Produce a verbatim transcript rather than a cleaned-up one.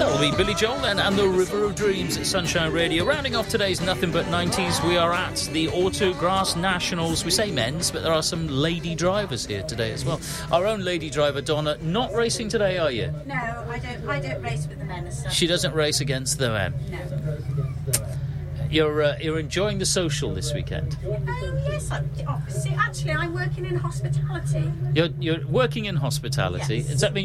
That'll be Billy Joel then, and the River of Dreams at Sunshine Radio. Rounding off today's Nothing But nineties, we are at the Autograss Nationals. We say men's, but there are some lady drivers here today as well. Our own lady driver, Donna, not racing today, are you? No, I don't. I don't race with the men as such. She doesn't race against the men. No. You're uh, you're enjoying the social this weekend. Oh yes, I'm, oh, see, actually, I'm working in hospitality. You're you're working in hospitality. Yes. Does that mean